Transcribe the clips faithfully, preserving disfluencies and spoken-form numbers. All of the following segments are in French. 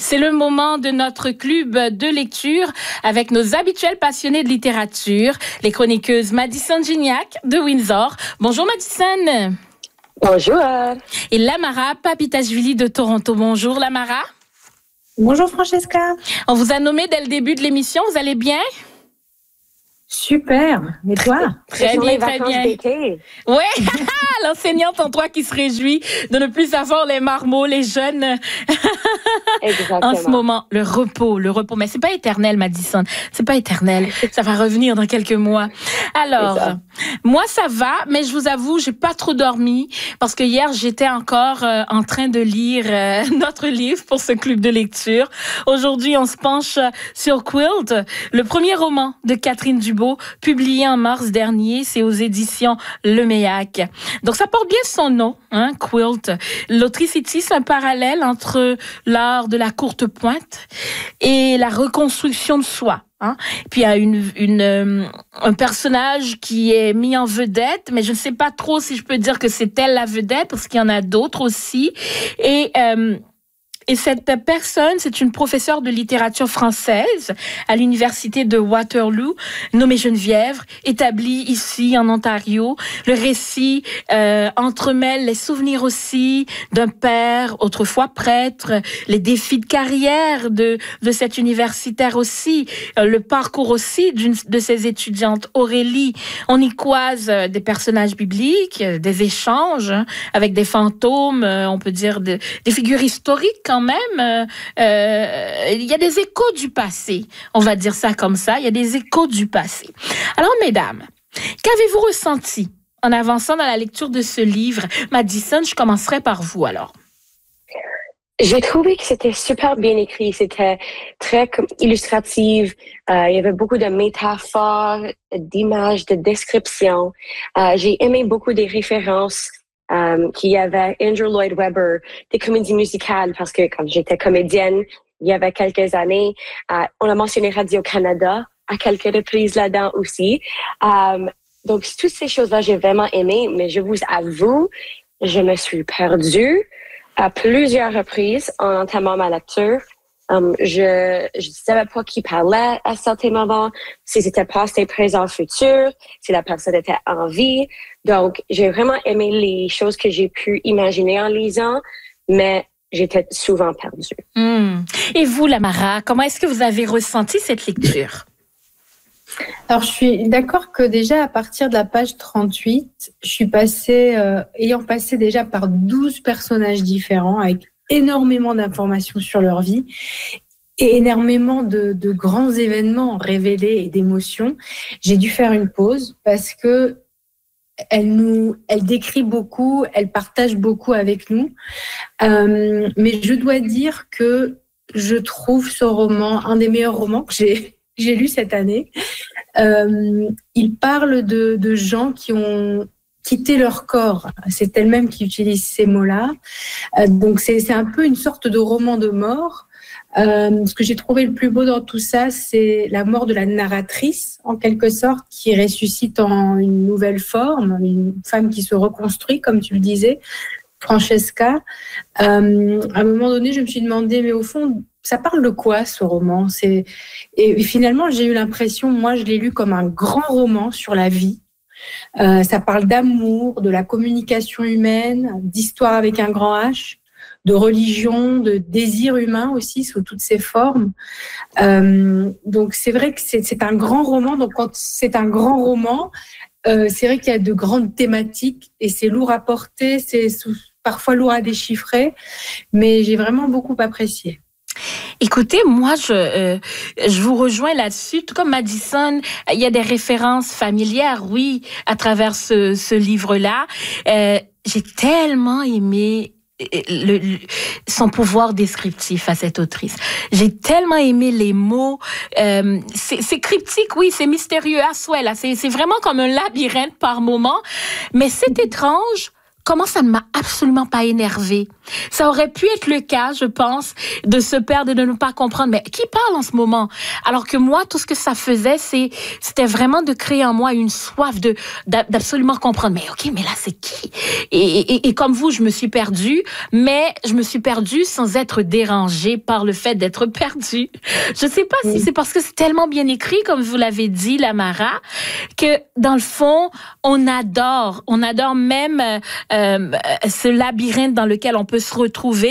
C'est le moment de notre club de lecture avec nos habituels passionnés de littérature, les chroniqueuses Madison Gignac de Windsor. Bonjour Madison. Bonjour. Et Lamara Papitashvili de Toronto. Bonjour Lamara. Bonjour Francesca. On vous a nommé dès le début de l'émission, vous allez bien? Super. Et toi? Très bien, très bien. Oui, l'enseignante en toi qui se réjouit de ne plus avoir les marmots, les jeunes. Exactement. En ce moment, le repos, le repos. Mais c'est pas éternel, Madison. C'est pas éternel. Ça va revenir dans quelques mois. Alors, moi, ça va, mais je vous avoue, j'ai pas trop dormi parce que hier, j'étais encore euh, en train de lire euh, notre livre pour ce club de lecture. Aujourd'hui, on se penche sur Quilt, le premier roman de Catherine Dubo, publié en mars dernier. C'est aux éditions Le Méac. Donc, ça porte bien son nom, hein, Quilt. L'autrice y tisse un parallèle entre l'art de la courte pointe et la reconstruction de soi. Hein? Puis il y a une, une, euh, un personnage qui est mis en vedette, mais je ne sais pas trop si je peux dire que c'est elle la vedette, parce qu'il y en a d'autres aussi. Et... Euh, Et cette personne, c'est une professeure de littérature française à l'université de Waterloo, nommée Geneviève, établie ici en Ontario. Le récit euh, entremêle les souvenirs aussi d'un père, autrefois prêtre, les défis de carrière de de cette universitaire aussi, euh, le parcours aussi d'une de ses étudiantes, Aurélie. On y croise des personnages bibliques, des échanges hein, avec des fantômes, euh, on peut dire de, des figures historiques quand même, euh, euh, il y a des échos du passé. On va dire ça comme ça. Il y a des échos du passé. Alors, mesdames, qu'avez-vous ressenti en avançant dans la lecture de ce livre? Madison, je commencerai par vous alors. J'ai trouvé que c'était super bien écrit. C'était très comme, illustratif. Euh, il y avait beaucoup de métaphores, d'images, de descriptions. Euh, j'ai aimé beaucoup des références. Um, qu'il y avait Andrew Lloyd Webber, des comédies musicales, parce que quand j'étais comédienne, il y avait quelques années, uh, on a mentionné Radio-Canada à quelques reprises là-dedans aussi. Um, donc, toutes ces choses-là, j'ai vraiment aimé, mais je vous avoue, je me suis perdue à plusieurs reprises en entamant ma lecture. Um, je je savais pas qui parlait à certains moments, si c'était passé, présent, futur, si la personne était en vie. Donc, j'ai vraiment aimé les choses que j'ai pu imaginer en lisant, mais j'étais souvent perdue. Mmh. Et vous, Lamara, comment est-ce que vous avez ressenti cette lecture? Alors, je suis d'accord que déjà, à partir de la page trente-huit, je suis passée, euh, ayant passé déjà par douze personnages différents, avec énormément d'informations sur leur vie et énormément de, de grands événements révélés et d'émotions, j'ai dû faire une pause parce que elle nous, elle décrit beaucoup, elle partage beaucoup avec nous. Euh, mais je dois dire que je trouve ce roman un des meilleurs romans que j'ai, j'ai lu cette année. Euh, il parle de, de gens qui ont quitter leur corps. C'est elle-même qui utilise ces mots-là. Euh, donc, c'est, c'est un peu une sorte de roman de mort. Euh, ce que j'ai trouvé le plus beau dans tout ça, c'est la mort de la narratrice, en quelque sorte, qui ressuscite en une nouvelle forme, une femme qui se reconstruit, comme tu le disais, Francesca. Euh, à un moment donné, je me suis demandé, mais au fond, ça parle de quoi, ce roman? C'est... Et finalement, j'ai eu l'impression, moi, je l'ai lu comme un grand roman sur la vie. Euh, ça parle d'amour, de la communication humaine, d'histoire avec un grand H, de religion, de désir humain aussi sous toutes ses formes. Euh, donc c'est vrai que c'est, c'est un grand roman. Donc quand c'est un grand roman, euh, c'est vrai qu'il y a de grandes thématiques et c'est lourd à porter, c'est parfois lourd à déchiffrer, mais j'ai vraiment beaucoup apprécié. Écoutez, moi, je euh, je vous rejoins là-dessus. Tout comme Madison, il y a des références familières, oui, à travers ce, ce livre-là. Euh, j'ai tellement aimé le, le, son pouvoir descriptif à cette autrice. J'ai tellement aimé les mots. Euh, c'est, c'est cryptique, oui, c'est mystérieux à souhait. Là, c'est, c'est vraiment comme un labyrinthe par moment. Mais c'est étrange comment ça ne m'a absolument pas énervée. Ça aurait pu être le cas, je pense, de se perdre et de ne pas comprendre. Mais qui parle en ce moment? Alors que moi, tout ce que ça faisait, c'est, c'était vraiment de créer en moi une soif de, d'absolument comprendre. Mais OK, mais là, c'est qui? Et, et, et comme vous, je me suis perdue, mais je me suis perdue sans être dérangée par le fait d'être perdue. Je sais pas oui. si c'est parce que c'est tellement bien écrit, comme vous l'avez dit, Lamara, que dans le fond, on adore, on adore même euh, ce labyrinthe dans lequel on peut se retrouver.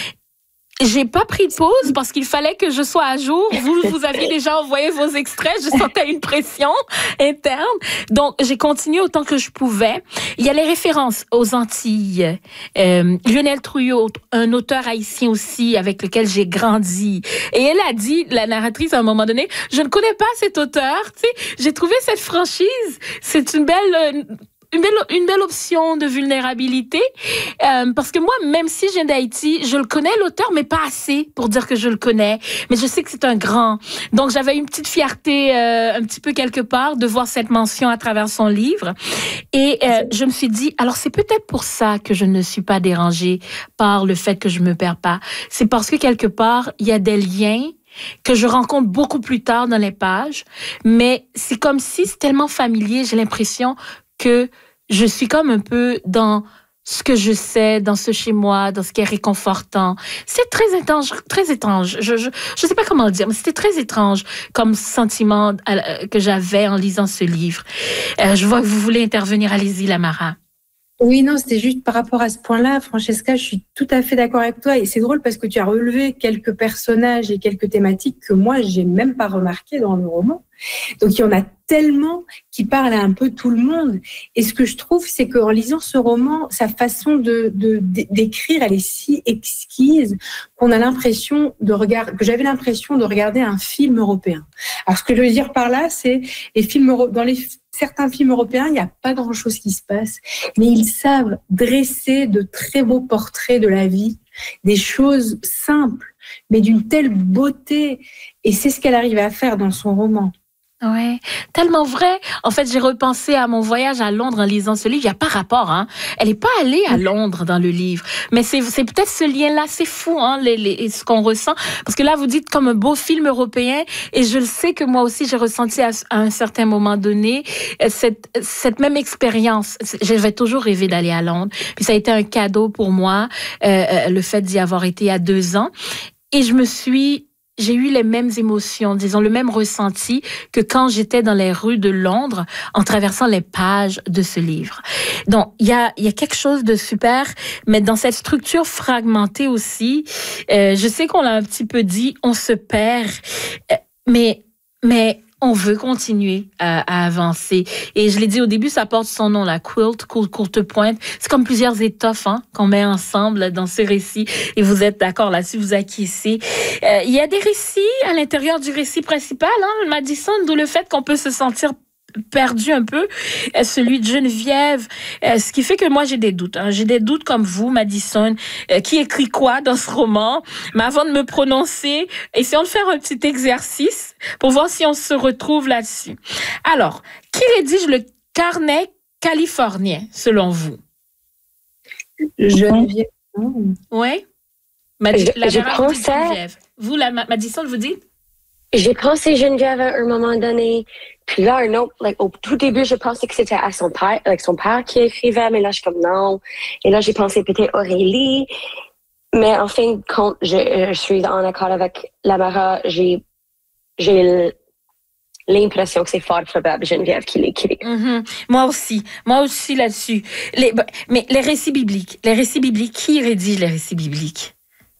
J'ai pas pris de pause parce qu'il fallait que je sois à jour. Vous, vous aviez déjà envoyé vos extraits. Je sentais une pression interne. Donc, j'ai continué autant que je pouvais. Il y a les références aux Antilles. Euh, Lionel Trouillot, un auteur haïtien aussi avec lequel j'ai grandi. Et elle a dit, la narratrice, à un moment donné, je ne connais pas cet auteur. Tu sais, j'ai trouvé cette franchise. C'est une belle... Euh, Une belle, une belle option de vulnérabilité, euh, parce que moi, même si je viens d'Haïti, je le connais, l'auteur, mais pas assez pour dire que je le connais. Mais je sais que c'est un grand. Donc, j'avais une petite fierté, euh, un petit peu quelque part, de voir cette mention à travers son livre. Et euh, je me suis dit, alors c'est peut-être pour ça que je ne suis pas dérangée par le fait que je me perds pas. C'est parce que quelque part, il y a des liens que je rencontre beaucoup plus tard dans les pages, mais c'est comme si c'est tellement familier, j'ai l'impression que je suis comme un peu dans ce que je sais, dans ce chez moi, dans ce qui est réconfortant. C'est très étrange, très étrange. Je, je, je sais pas comment le dire, mais c'était très étrange comme sentiment que j'avais en lisant ce livre. Euh, je vois que vous voulez intervenir. Allez-y, Lamara. Oui, non, c'était juste par rapport à ce point-là, Francesca, je suis tout à fait d'accord avec toi. Et c'est drôle parce que tu as relevé quelques personnages et quelques thématiques que moi, j'ai même pas remarquées dans le roman. Donc, il y en a tellement qui parlent à un peu tout le monde. Et ce que je trouve, c'est qu'en lisant ce roman, sa façon de, de, d'écrire, elle est si exquise qu'on a l'impression de regarder, que j'avais l'impression de regarder un film européen. Alors, ce que je veux dire par là, c'est les films, dans les certains films européens, il n'y a pas grand-chose qui se passe, mais ils savent dresser de très beaux portraits de la vie, des choses simples, mais d'une telle beauté. Et c'est ce qu'elle arrive à faire dans son roman. Ouais, tellement vrai. En fait, j'ai repensé à mon voyage à Londres en lisant ce livre. Il n'y a pas rapport, hein. Elle n'est pas allée à Londres dans le livre. Mais c'est, c'est peut-être ce lien-là. C'est fou, hein, les, les, ce qu'on ressent. Parce que là, vous dites comme un beau film européen. Et je le sais que moi aussi, j'ai ressenti à, à un certain moment donné cette, cette même expérience. J'avais toujours rêvé d'aller à Londres. Puis ça a été un cadeau pour moi, euh, le fait d'y avoir été il y a deux ans. Et je me suis... J'ai eu les mêmes émotions, disons, le même ressenti que quand j'étais dans les rues de Londres en traversant les pages de ce livre. Donc, il y a, il y a quelque chose de super, mais dans cette structure fragmentée aussi, euh, je sais qu'on l'a un petit peu dit, on se perd, euh, mais, mais on veut continuer à, à avancer. Et je l'ai dit au début, ça porte son nom, la quilt, courte, courte pointe. C'est comme plusieurs étoffes hein, qu'on met ensemble dans ce récit. Et vous êtes d'accord là-dessus, vous acquiescez. Euh, il y a des récits à l'intérieur du récit principal, hein, Madison, d'où le fait qu'on peut se sentir perdu un peu, euh, celui de Geneviève, euh, ce qui fait que moi j'ai des doutes. Hein. J'ai des doutes comme vous, Madison, euh, qui écrit quoi dans ce roman. Mais avant de me prononcer, essayons de faire un petit exercice pour voir si on se retrouve là-dessus. Alors, qui rédige le carnet californien, selon vous? Geneviève. Oui? Madi- je, je pense Geneviève. Vous, la Madison, vous dites? J'ai pensé Geneviève à un moment donné. Puis là, un autre, like, au tout début, je pensais que c'était à son père, like, son père qui écrivait, mais là, je suis comme non. Et là, j'ai pensé peut-être Aurélie. Mais en fin de compte, je, je suis en accord avec Lamara. J'ai, j'ai l'impression que c'est fort probable Geneviève qui l'écrit. Mm-hmm. Moi aussi. Moi aussi là-dessus. Les, mais les récits bibliques, les récits bibliques, qui rédige les récits bibliques?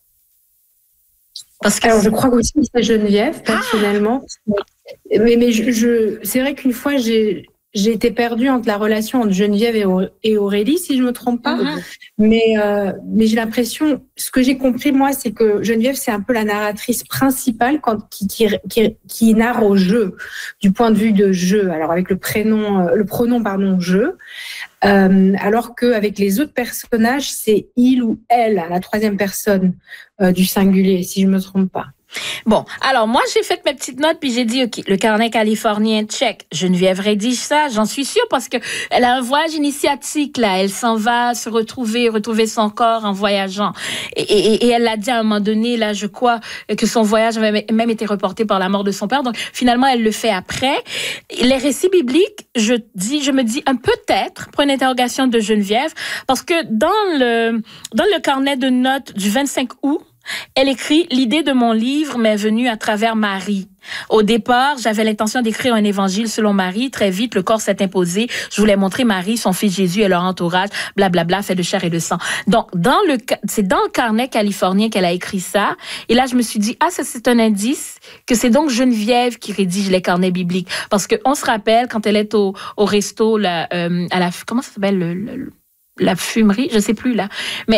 Parce que alors, je crois aussi que c'est Geneviève, personnellement. Ah mais mais je, je, c'est vrai qu'une fois, j'ai, j'ai été perdue entre la relation entre Geneviève et, et Aurélie, si je ne me trompe pas. Mm-hmm. Mais, euh, mais j'ai l'impression, ce que j'ai compris, moi, c'est que Geneviève, c'est un peu la narratrice principale quand, qui, qui, qui, qui narre au jeu, du point de vue de jeu. Alors, avec le prénom, le pronom, pardon, jeu. Euh, alors qu'avec les autres personnages, c'est il ou elle, la troisième personne euh, du singulier, si je ne me trompe pas. Bon, alors moi, j'ai fait mes petites notes, puis j'ai dit, OK, le carnet californien, check. Geneviève rédige ça, j'en suis sûre, parce que elle a un voyage initiatique, là. Elle s'en va se retrouver, retrouver son corps en voyageant. Et, et, et elle l'a dit à un moment donné, là, je crois, que son voyage avait même été reporté par la mort de son père. Donc, finalement, elle le fait après. Les récits bibliques, je dis, je me dis, un peut-être, pour une interrogation de Geneviève, parce que dans le, dans le carnet de notes du vingt-cinq août, elle écrit « L'idée de mon livre m'est venue à travers Marie. Au départ, j'avais l'intention d'écrire un évangile selon Marie. Très vite, le corps s'est imposé. Je voulais montrer Marie, son fils Jésus et leur entourage, blablabla, fait de chair et de sang. » Donc, dans le, c'est dans le carnet californien qu'elle a écrit ça. Et là, je me suis dit, ah, ça, c'est un indice que c'est donc Geneviève qui rédige les carnets bibliques. Parce que on se rappelle, quand elle est au, au resto, là, euh, à la, comment ça s'appelle, le, le, la fumerie, je sais plus, là. Mais